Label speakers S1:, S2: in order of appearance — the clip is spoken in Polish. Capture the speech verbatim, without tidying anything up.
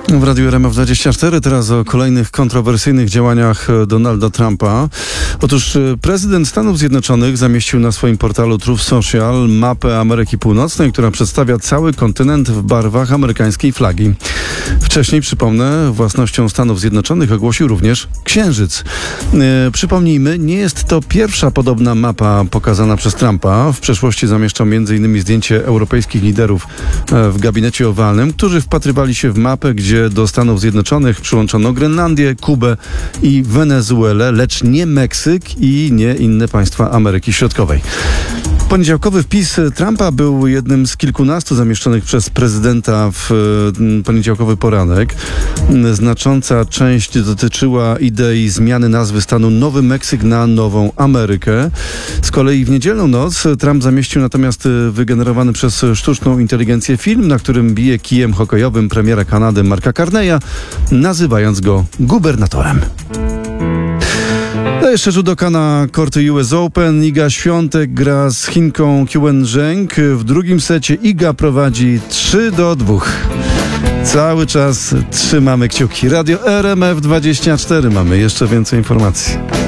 S1: W Radiu R M F dwadzieścia cztery teraz o kolejnych kontrowersyjnych działaniach Donalda Trumpa. Otóż prezydent Stanów Zjednoczonych zamieścił na swoim portalu Truth Social mapę Ameryki Północnej, która przedstawia cały kontynent w barwach amerykańskiej flagi. Wcześniej, przypomnę, własnością Stanów Zjednoczonych ogłosił również Księżyc. E, przypomnijmy, nie jest to pierwsza podobna mapa pokazana przez Trumpa. W przeszłości zamieszczał między innymi zdjęcie europejskich liderów w gabinecie owalnym, którzy wpatrywali się w mapę, gdzie do Stanów Zjednoczonych przyłączono Grenlandię, Kubę i Wenezuelę, lecz nie Meksyk i nie inne państwa Ameryki Środkowej. Poniedziałkowy wpis Trumpa był jednym z kilkunastu zamieszczonych przez prezydenta w poniedziałkowy poranek. Znacząca część dotyczyła idei zmiany nazwy stanu Nowy Meksyk na Nową Amerykę. Z kolei w niedzielną noc Trump zamieścił natomiast wygenerowany przez sztuczną inteligencję film, na którym bije kijem hokejowym premiera Kanady Marka Carneya, nazywając go gubernatorem. A jeszcze judoka na korty U S Open. Iga Świątek gra z Chinką Qiwen Zheng. W drugim secie Iga prowadzi trzy do dwóch. Cały czas trzymamy kciuki. Radio R M F dwadzieścia cztery. Mamy jeszcze więcej informacji.